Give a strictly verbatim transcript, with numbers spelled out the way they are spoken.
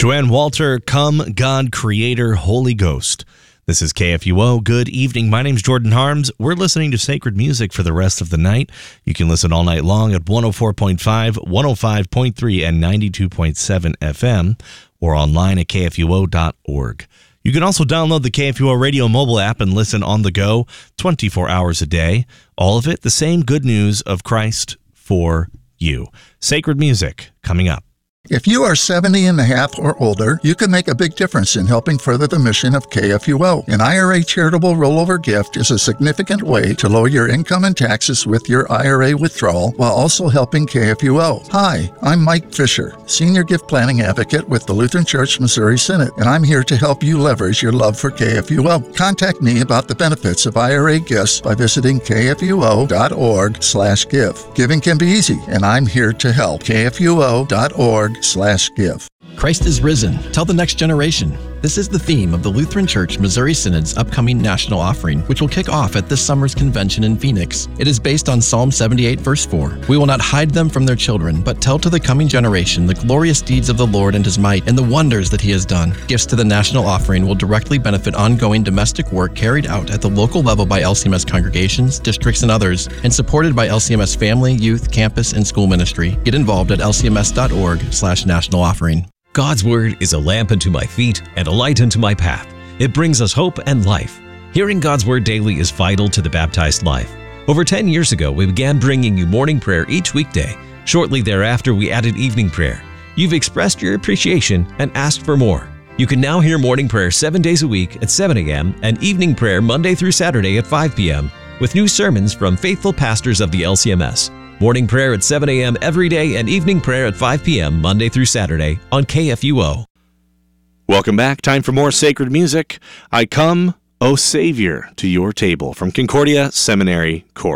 Joanne Walter, Come, God, Creator, Holy Ghost. This is K F U O. Good evening. My name's Jordan Harms. We're listening to sacred music for the rest of the night. You can listen all night long at one oh four point five, one oh five point three, and ninety-two point seven F M, or online at K F U O dot org. You can also download the K F U O Radio mobile app and listen on the go twenty-four hours a day. All of it, the same good news of Christ for you. Sacred music coming up. If you are seventy and a half or older, you can make a big difference in helping further the mission of K F U O. An I R A charitable rollover gift is a significant way to lower your income and taxes with your I R A withdrawal while also helping K F U O. Hi, I'm Mike Fisher, Senior Gift Planning Advocate with the Lutheran Church Missouri Synod, and I'm here to help you leverage your love for K F U O. Contact me about the benefits of I R A gifts by visiting K F U O dot org slash give. Giving can be easy, and I'm here to help. K F U O dot org slash give. Christ is risen. Tell the next generation. This is the theme of the Lutheran Church Missouri Synod's upcoming national offering, which will kick off at this summer's convention in Phoenix. It is based on Psalm seventy-eight, verse four. We will not hide them from their children, but tell to the coming generation the glorious deeds of the Lord and his might and the wonders that he has done. Gifts to the national offering will directly benefit ongoing domestic work carried out at the local level by L C M S congregations, districts, and others, and supported by L C M S family, youth, campus, and school ministry. Get involved at L C M S dot org slash national offering. God's Word is a lamp unto my feet and a light unto my path. It brings us hope and life. Hearing God's Word daily is vital to the baptized life. Over ten years ago, we began bringing you morning prayer each weekday. Shortly thereafter, we added evening prayer. You've expressed your appreciation and asked for more. You can now hear morning prayer seven days a week at seven a.m. and evening prayer Monday through Saturday at five p.m. with new sermons from faithful pastors of the L C M S. Morning prayer at seven a.m. every day and evening prayer at five p.m. Monday through Saturday on K F U O. Welcome back. Time for more sacred music. I come, O Savior, to your table from Concordia Seminary Chorus.